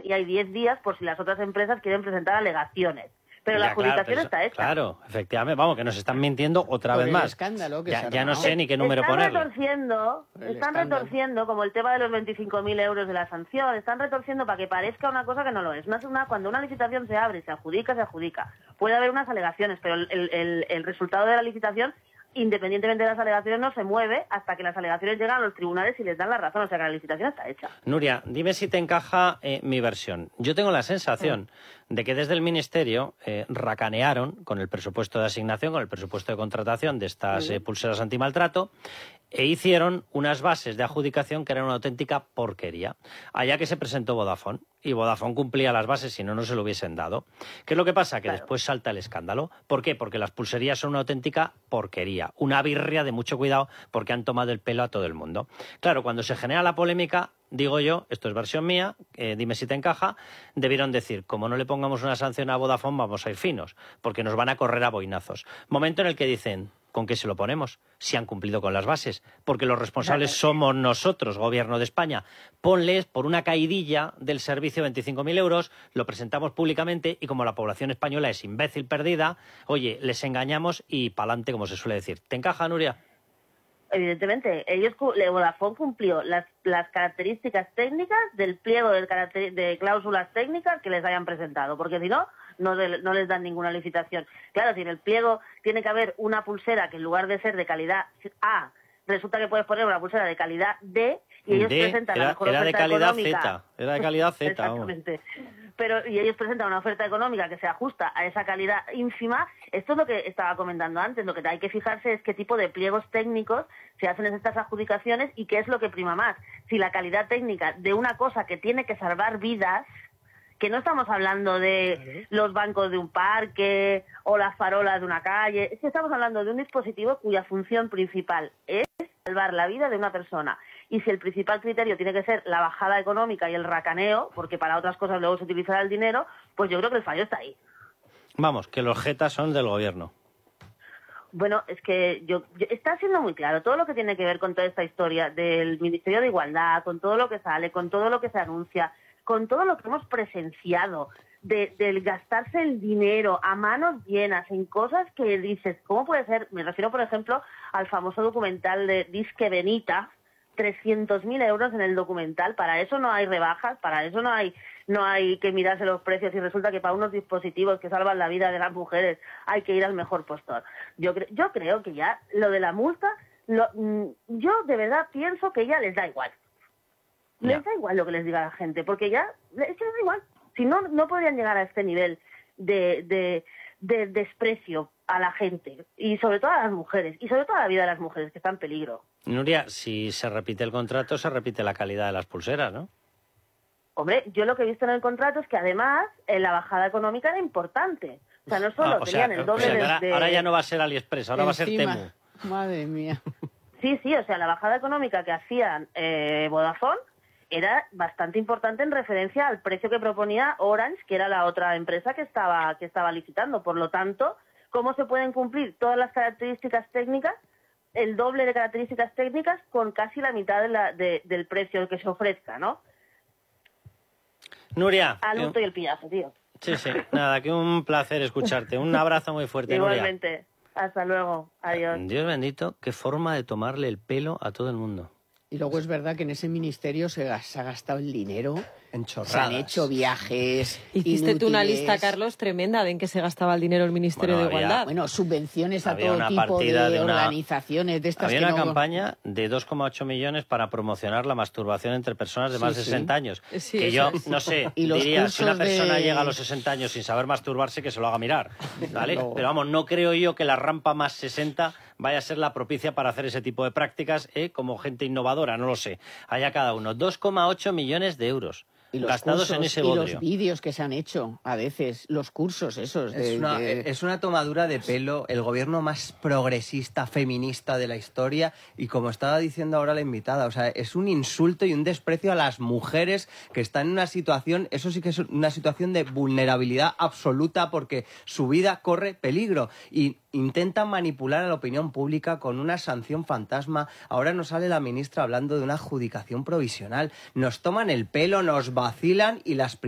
y hay 10 días por si las otras empresas quieren presentar alegaciones. Pero la adjudicación está hecha. Claro, efectivamente, vamos, que nos están mintiendo otra vez más. Escándalo que ya no sé ni qué número ponerle. Están retorciendo, como el tema de los 25.000 euros de la sanción, están retorciendo para que parezca una cosa que no lo es. Cuando una licitación se abre, se adjudica. Puede haber unas alegaciones, pero el resultado de la licitación, independientemente de las alegaciones, no se mueve hasta que las alegaciones llegan a los tribunales y les dan la razón. O sea que la licitación está hecha. Nuria, dime si te encaja mi versión. Yo tengo la sensación de que desde el Ministerio racanearon con el presupuesto de asignación, con el presupuesto de contratación de estas pulseras antimaltrato, e hicieron unas bases de adjudicación que eran una auténtica porquería. Allá que se presentó Vodafone, y Vodafone cumplía las bases, si no, no se lo hubiesen dado. ¿Qué es lo que pasa? Que después salta el escándalo. ¿Por qué? Porque las pulserías son una auténtica porquería, una birria de mucho cuidado, porque han tomado el pelo a todo el mundo. Claro, cuando se genera la polémica, digo yo, esto es versión mía, dime si te encaja, debieron decir, como no le pongamos una sanción a Vodafone, vamos a ir finos, porque nos van a correr a boinazos. Momento en el que dicen, ¿con qué se lo ponemos? Si han cumplido con las bases, porque los responsables somos nosotros, Gobierno de España. Ponles por una caidilla del servicio 25.000 euros, lo presentamos públicamente y como la población española es imbécil perdida, oye, les engañamos y pa'lante, como se suele decir. ¿Te encaja, Nuria? Evidentemente, Vodafone cumplió las características técnicas del pliego de cláusulas técnicas que les hayan presentado, porque si no, no les dan ninguna licitación. Claro, si en el pliego tiene que haber una pulsera que en lugar de ser de calidad A, resulta que puedes poner una pulsera de calidad D y ellos presentan la mejor oferta económica. Era de calidad Z. Exactamente. Y ellos presentan una oferta económica que se ajusta a esa calidad ínfima. Esto es lo que estaba comentando antes. Lo que hay que fijarse es qué tipo de pliegos técnicos se hacen en estas adjudicaciones y qué es lo que prima más. Si la calidad técnica de una cosa que tiene que salvar vidas, que no estamos hablando de los bancos de un parque o las farolas de una calle, es que estamos hablando de un dispositivo cuya función principal es salvar la vida de una persona. Y si el principal criterio tiene que ser la bajada económica y el racaneo, porque para otras cosas luego se utilizará el dinero, pues yo creo que el fallo está ahí. Vamos, que los jetas son del Gobierno. Bueno, es que está siendo muy claro todo lo que tiene que ver con toda esta historia del Ministerio de Igualdad, con todo lo que sale, con todo lo que se anuncia, con todo lo que hemos presenciado, del gastarse el dinero a manos llenas en cosas que dices, ¿cómo puede ser? Me refiero, por ejemplo, al famoso documental de Disque Benita, 300.000 euros en el documental. Para eso no hay rebajas, para eso no hay que mirarse los precios y resulta que para unos dispositivos que salvan la vida de las mujeres hay que ir al mejor postor. Yo creo que ya lo de la multa, yo de verdad pienso que ya les da igual. Les da igual lo que les diga la gente, porque ya es que les da igual. Si no, no podrían llegar a este nivel de desprecio a la gente, y sobre todo a las mujeres, y sobre todo a la vida de las mujeres, que está en peligro. Nuria, si se repite el contrato, se repite la calidad de las pulseras, ¿no? Hombre, yo lo que he visto en el contrato es que además la bajada económica era importante. O sea, no solo tenían el doble ahora ya no va a ser AliExpress, ahora va a ser Temu. Madre mía. Sí, o sea, la bajada económica que hacían Vodafone era bastante importante en referencia al precio que proponía Orange, que era la otra empresa que estaba licitando. Por lo tanto, ¿cómo se pueden cumplir todas las características técnicas, el doble de características técnicas, con casi la mitad del precio que se ofrezca, ¿no? Nuria. Al hurto y el pillazo, tío. Sí, nada, que un placer escucharte. Un abrazo muy fuerte, Igualmente. Nuria. Hasta luego. Adiós. Dios bendito, qué forma de tomarle el pelo a todo el mundo. Y luego es verdad que en ese ministerio se ha gastado el dinero, en chorradas. Se han hecho viajes Hiciste tú una lista, Carlos, tremenda de en qué se gastaba el dinero el Ministerio de Igualdad. Bueno, subvenciones a todo tipo de organizaciones de estas. Había una campaña de 2,8 millones para promocionar la masturbación entre personas de más de 60 años. Sí, que yo, no sé, diría, si una persona llega a los 60 años sin saber masturbarse, que se lo haga mirar, ¿vale? No. Pero vamos, no creo yo que la rampa más 60 vaya a ser la propicia para hacer ese tipo de prácticas, como gente innovadora, no lo sé. Allá cada uno. 2,8 millones de euros. Y gastados cursos, en ese bodrio. Y los vídeos que se han hecho, a veces, los cursos esos. Es una tomadura de pelo, el gobierno más progresista, feminista de la historia, y como estaba diciendo ahora la invitada, o sea, es un insulto y un desprecio a las mujeres que están en una situación, eso sí que es una situación de vulnerabilidad absoluta, porque su vida corre peligro, y intentan manipular a la opinión pública con una sanción fantasma. Ahora nos sale la ministra hablando de una adjudicación provisional. Nos toman el pelo, nos vacilan y las